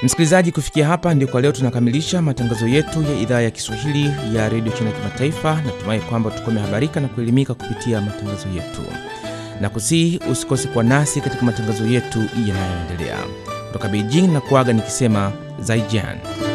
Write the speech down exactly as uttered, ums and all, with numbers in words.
Msikilizaji, kufikia hapa ndio kwa leo tunakamilisha matangazo yetu ya idhaa ya Kiswahili ya Radio China Kimataifa. Natumai kwamba tuko habarika na kuelimika kupitia matangazo yetu. Na kusihi usikose kwa nasi katika matangazo yetu yanayoendelea. Kutoka Beijing na kuaga nikisema Zaijian.